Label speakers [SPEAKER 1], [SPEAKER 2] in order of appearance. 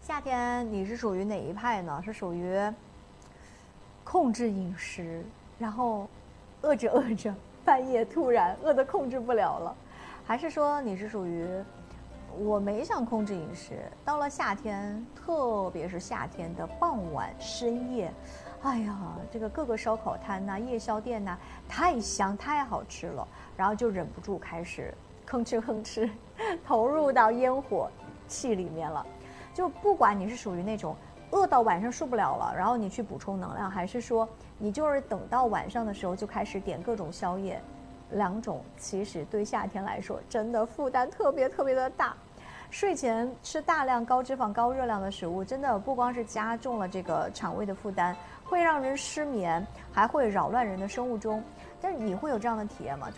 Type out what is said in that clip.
[SPEAKER 1] 夏天你是属于哪一派呢？是属于控制饮食，然后饿着饿着，半夜突然饿得控制不了了，还是说你是属于我没想控制饮食，到了夏天，特别是夏天的傍晚深夜，哎呀，这个各个烧烤摊呐、夜宵店呐，太香太好吃了，然后就忍不住开始吭哧吭哧投入到烟火气里面了。就不管你是属于那种饿到晚上受不了了，然后你去补充能量，还是说你就是等到晚上的时候就开始点各种宵夜，两种其实对夏天来说真的负担特别特别的大。睡前吃大量高脂肪高热量的食物，真的不光是加重了这个肠胃的负担，会让人失眠，还会扰乱人的生物钟。但是你会有这样的体验吗？